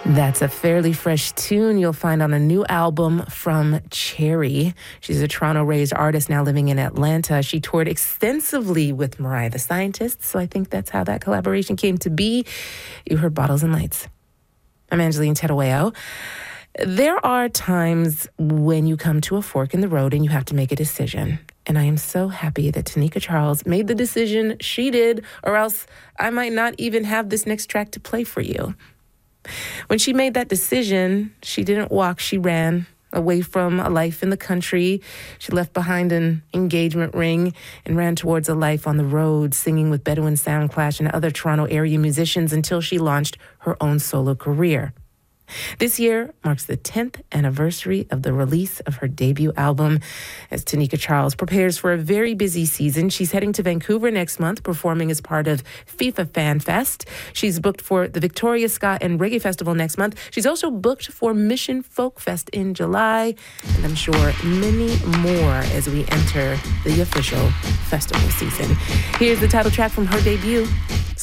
That's a fairly fresh tune you'll find on a new album from Cherry. She's a Toronto-raised artist now living in Atlanta. She toured extensively with Mariah the Scientist, so I think that's how that collaboration came to be. You heard Bottles and Lights. I'm Angeline Terueo. There are times when you come to a fork in the road and you have to make a decision. And I am so happy that Tanika Charles made the decision she did, or else I might not even have this next track to play for you. When she made that decision, she didn't walk, she ran away from a life in the country. She left behind an engagement ring and ran towards a life on the road, singing with Bedouin Soundclash and other Toronto area musicians until she launched her own solo career. This year marks the 10th anniversary of the release of her debut album. As Tanika Charles prepares for a very busy season, she's heading to Vancouver next month, performing as part of FIFA Fan Fest. She's booked for the Victoria Ska and Reggae Festival next month. She's also booked for Mission Folk Fest in July, and I'm sure many more as we enter the official festival season. Here's the title track from her debut,